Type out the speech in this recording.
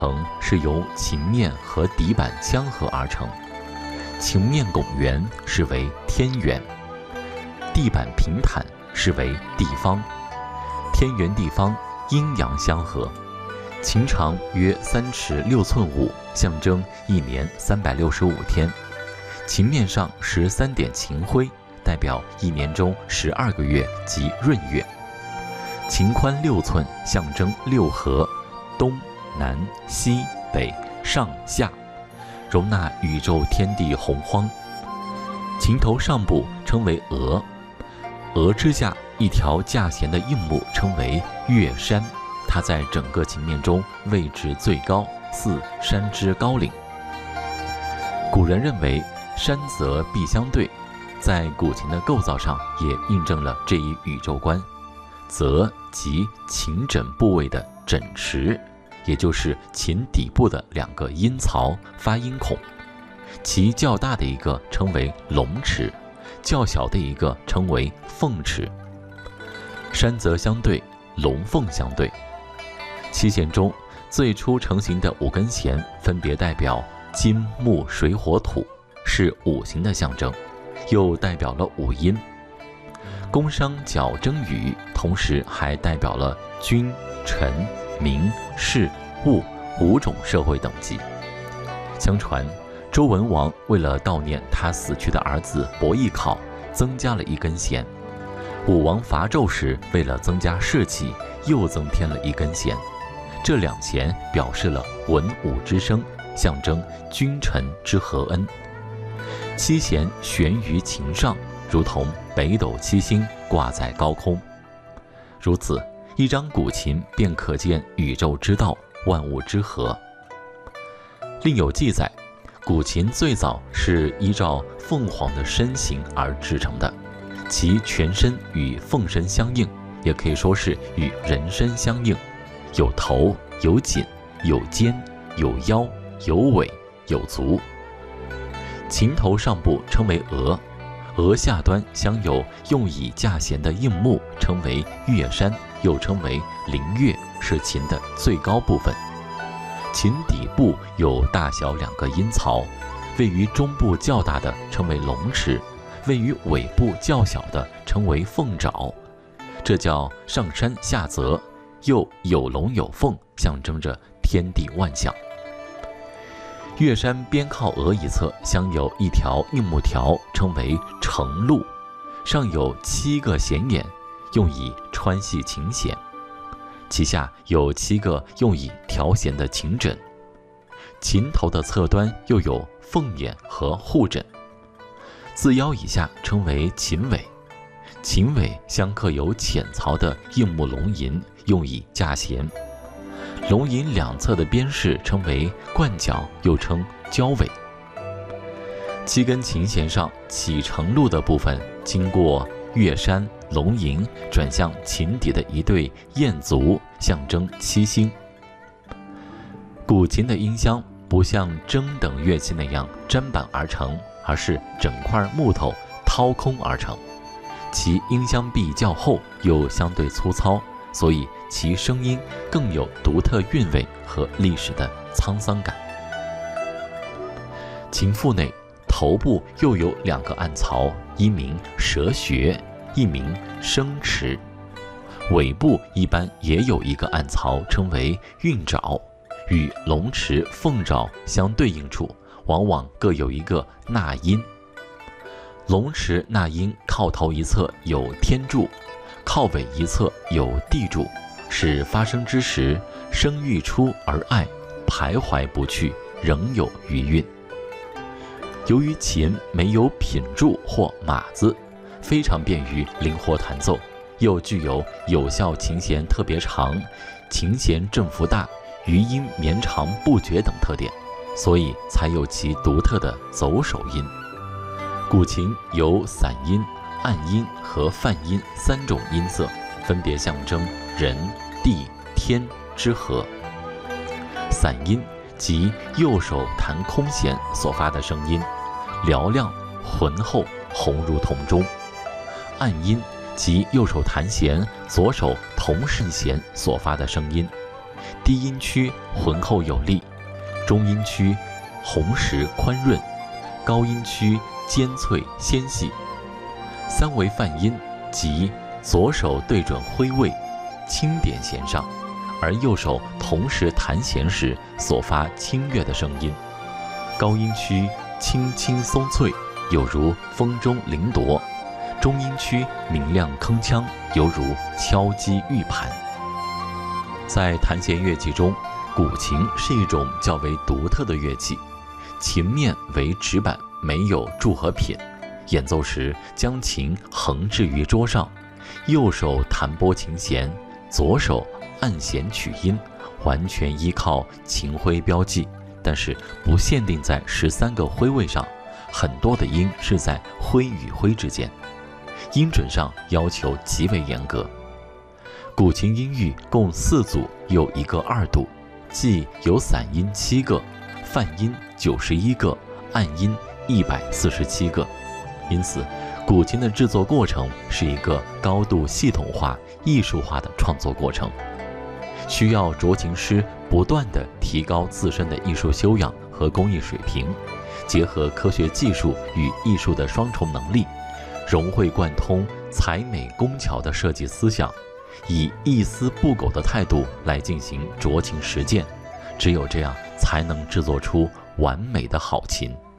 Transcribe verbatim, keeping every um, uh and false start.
层是由琴面和底板相合而成，琴面拱圆是为天圆，地板平坦是为地方。天圆地方，阴阳相合。琴长约三尺六寸五，象征一年三百六十五天。琴面上十三点琴徽，代表一年中十二个月及闰月。琴宽六寸，象征六合，东南西北上下，容纳宇宙天地洪荒。琴头上部称为额，额之下一条架弦的硬木称为月山，它在整个琴面中位置最高，似山之高岭。古人认为山泽必相对，在古琴的构造上也印证了这一宇宙观。泽即琴枕部位的枕池，也就是琴底部的两个音槽发音孔，其较大的一个称为龙池，较小的一个称为凤池。山泽相对，龙凤相对。七弦中最初成型的五根弦分别代表金木水火土，是五行的象征，又代表了五音。宫商角征羽同时还代表了君臣民士物五种社会等级。相传周文王为了悼念他死去的儿子伯邑考，增加了一根弦。武王伐纣时为了增加士气，又增添了一根弦。这两弦表示了文武之声，象征君臣之和恩。七弦悬于琴上，如同北斗七星挂在高空。如此一张古琴便可见宇宙之道，万物之和。另有记载，古琴最早是依照凤凰的身形而制成的，其全身与凤身相应，也可以说是与人身相应，有头有颈有肩有腰有尾有足。琴头上部称为额，额下端镶有用以架弦的硬木，称为月山，又称为灵月，是琴的最高部分。琴底部有大小两个音槽，位于中部较大的称为龙池，位于尾部较小的称为凤爪，这叫上山下泽，又有龙有凤，象征着天地万象。月山边靠额一侧镶有一条硬木条，称为承路，上有七个弦眼，用以穿系琴弦，其下有七个用以调弦的琴枕。琴头的侧端又有凤眼和护枕。自腰以下称为琴尾，琴尾镶刻有浅槽的硬木龙吟，用以架弦。龙吟两侧的边饰称为冠角，又称交尾。七根琴弦上起承路的部分，经过月山、龙吟，转向琴底的一对雁足，象征七星。古琴的音箱不像筝等乐器那样砧板而成，而是整块木头掏空而成，其音箱壁较厚，又相对粗糙，所以其声音更有独特韵味和历史的沧桑感。琴腹内头部又有两个暗槽，一名蛇穴，一名声池。尾部一般也有一个暗槽，称为韵爪，与龙池、凤爪相对应处，往往各有一个纳音。龙池纳音靠头一侧有天柱，靠尾一侧有地柱，使发声之时声欲出而爱，徘徊不去，仍有余韵。由于琴没有品柱或码子，非常便于灵活弹奏，又具有有效琴弦特别长、琴弦振幅大、余音绵长不绝等特点，所以才有其独特的走手音。古琴有散音、暗音和泛音三种音色，分别象征人、地、天之和。散音即右手弹空弦所发的声音，嘹亮浑厚，红如铜钟。暗音即右手弹弦，左手同是弦所发的声音， 低音区浑厚有力，中音区红实宽润，高音区尖脆纤细。三为泛音，即左手对准徽位，轻点弦上，而右手同时弹弦时所发清越的声音。高音区轻轻松脆，有如风中铃铎；中音区明亮铿锵，犹如敲击玉盘。在弹弦乐器中，古琴是一种较为独特的乐器，琴面为纸板，没有柱和品。演奏时将琴横置于桌上，右手弹拨琴弦，左手按弦取音，完全依靠琴徽标记，但是不限定在十三个徽位上，很多的音是在徽与徽之间，音准上要求极为严格。古琴音域共四组又一个二度，即有散音七个，泛音九十一个，按音一百四十七个。因此，古琴的制作过程是一个高度系统化、艺术化的创作过程，需要斫琴师不断地提高自身的艺术修养和工艺水平，结合科学技术与艺术的双重能力，融会贯通、才美工巧的设计思想，以一丝不苟的态度来进行斫琴实践。只有这样，才能制作出完美的好琴。